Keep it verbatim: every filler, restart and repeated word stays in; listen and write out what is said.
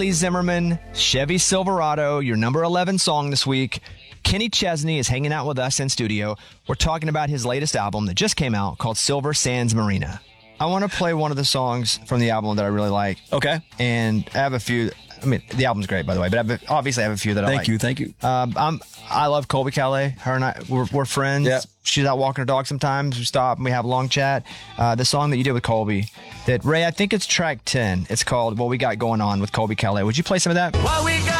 Kenny Zimmerman, Chevy Silverado, your number eleven song this week. Kenny Chesney is hanging out with us in studio. We're talking about his latest album that just came out called Silver Sands Marina. I want to play one of the songs from the album that I really like. Okay. And I have a few. I mean, the album's great, by the way, but I have, obviously I have a few that I Thank like. you, thank you. Um, I'm, I love Colby Calais. Her and I, we're, we're friends. Yeah. She's out walking her dog sometimes. We stop and we have a long chat. Uh, the song that you did with Colby, that Ray, I think it's track ten. It's called What We Got Going On with Colby Calais. Would you play some of that? What we got